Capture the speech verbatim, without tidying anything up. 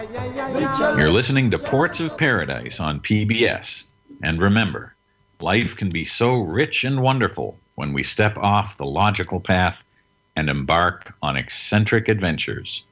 You're listening to Ports of Paradise on P B S. And remember, life can be so rich and wonderful when we step off the logical path and embark on eccentric adventures.